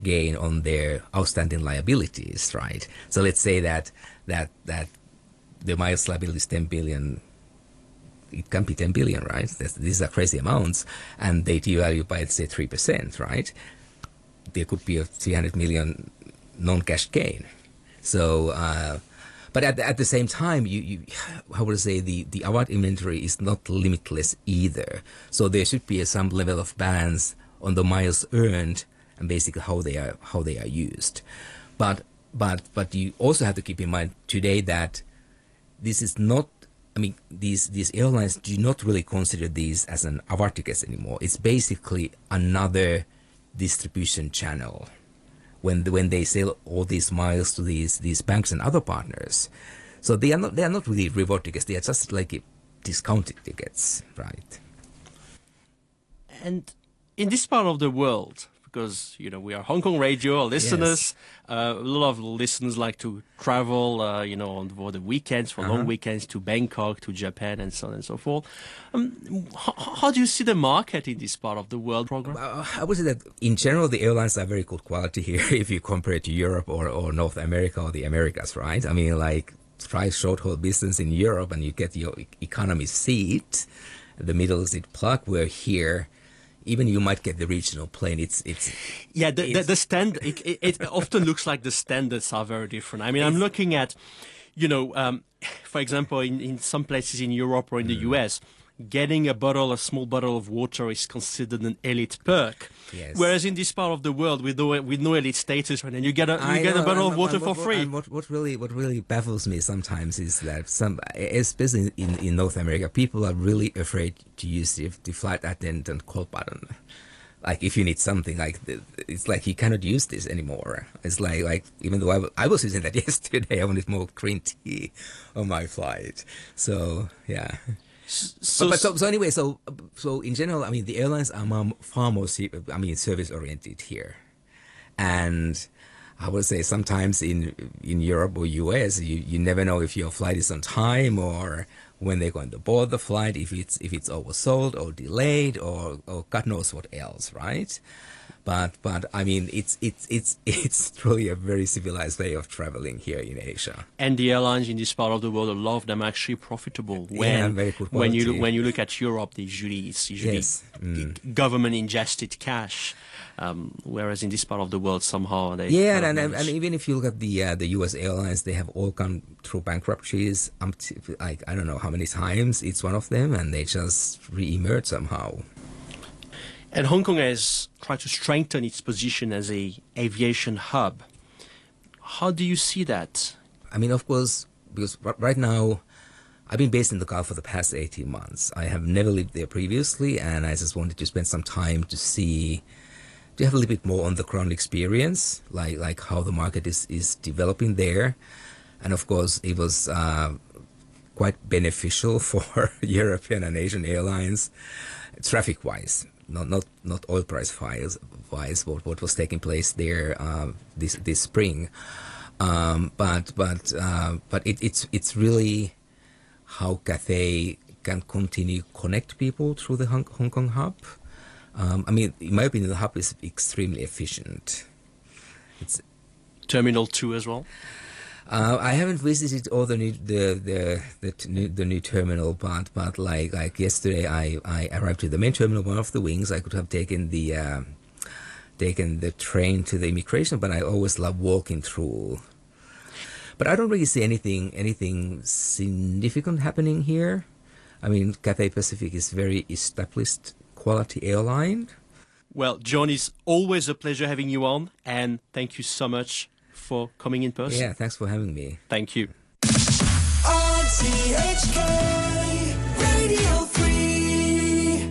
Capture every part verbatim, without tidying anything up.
gain on their outstanding liabilities, right? So let's say that that that the miles liability is ten billion. It can be ten billion, right? That's, these are crazy amounts, and they devalue by, let's say, three percent, right? There could be a three hundred million non-cash gain. So, uh, but at the, at the same time, you, you how would I say, the, the award inventory is not limitless either. So there should be a, some level of balance on the miles earned and basically how they are how they are used. But but but you also have to keep in mind today that this is not. I mean, these these airlines do not really consider these as an award tickets anymore. It's basically another distribution channel when the, when they sell all these miles to these these banks and other partners. So they are not they are not really reward tickets. They are just like discounted tickets, right? And in this part of the world, because you know we are Hong Kong radio listeners, yes. uh, a lot of listeners like to travel, uh, you know, on for the weekends, for uh-huh. long weekends to Bangkok, to Japan, and so on and so forth. Um, how, how do you see the market in this part of the world program? Uh, I would say that in general the airlines are very good quality here if you compare it to Europe or, or North America or the Americas, right? I mean, like try short haul business in Europe and you get your economy seat, the middle seat plug. Where here, even you might get the regional plane. It's it's yeah. The it's, the, the stand it, it, it often looks like the standards are very different. I mean, I'm looking at, you know, um, for example, in, in some places in Europe or in the mm. U S, getting a bottle, a small bottle of water is considered an elite perk. Yes. Whereas in this part of the world, with no with no elite status, and then you get a you I get know, a bottle and, of water and for what, free. And what what really what really baffles me sometimes is that some, especially in, in North America, people are really afraid to use the, the flight attendant call button. Like if you need something, like it's like you cannot use this anymore. It's like like even though I, w- I was using that yesterday, I wanted more green tea on my flight. So yeah. So, but, but so, so anyway, so so in general, I mean, the airlines are more, far more, I mean, service oriented here, and I would say sometimes in in Europe or U S, you, you never know if your flight is on time or when they're going to board the flight, if it's if it's oversold or delayed or or God knows what else, right? But but I mean, it's it's it's it's truly a very civilized way of traveling here in Asia. And the airlines in this part of the world, a lot of them are actually profitable. When yeah, very good when you when you look at Europe, they usually it's usually yes. mm. government ingested cash, um, whereas in this part of the world somehow they yeah, and, and and even if you look at the uh, the U S airlines, they have all gone through bankruptcies. Um, like I don't know how many times. It's one of them, and they just re-emerge somehow. And Hong Kong has tried to strengthen its position as a aviation hub. How do you see that? I mean, of course, because right now, I've been based in the Gulf for the past eighteen months. I have never lived there previously, and I just wanted to spend some time to see, to have a little bit more on the ground experience, like like how the market is, is developing there. And of course, it was uh, quite beneficial for European and Asian airlines, traffic-wise. Not not not oil price wise, wise what, what was taking place there uh, this this spring, um, but but uh, but it, it's it's really how Cathay can continue connect people through the Hong, Hong Kong hub. Um, I mean, in my opinion, the hub is extremely efficient. It's Terminal Two as well. Uh, I haven't visited all the new the the the, t- new, the new terminal, but but like like yesterday, I, I arrived to the main terminal, one of the wings. I could have taken the uh, taken the train to the immigration, but I always love walking through. But I don't really see anything anything significant happening here. I mean, Cathay Pacific is very established quality airline. Well, John, it's always a pleasure having you on, and thank you so much for coming in person. Yeah, thanks for having me. Thank you. R T H K Radio three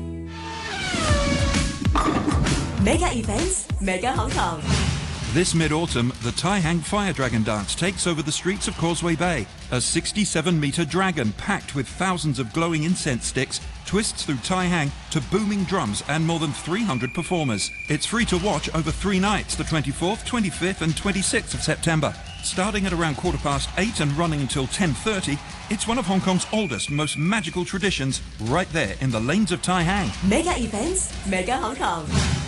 Mega Events, Mega Hong Kong. This mid-autumn, the Tai Hang Fire Dragon Dance takes over the streets of Causeway Bay. A sixty-seven metre dragon packed with thousands of glowing incense sticks twists through Tai Hang to booming drums and more than three hundred performers. It's free to watch over three nights, the twenty-fourth, twenty-fifth and twenty-sixth of September. Starting at around quarter past eight and running until ten thirty, it's one of Hong Kong's oldest, most magical traditions right there in the lanes of Tai Hang. Mega Events, Mega Hong Kong.